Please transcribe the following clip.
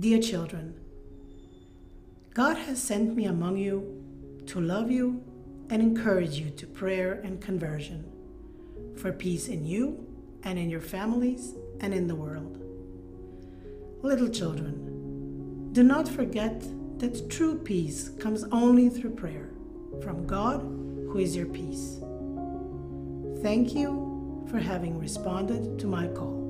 Dear children, God has sent me among you to love you and encourage you to prayer and conversion, for peace in you and in your families and in the world. Little children, do not forget that true peace comes only through prayer from God, who is your peace. Thank you for having responded to my call.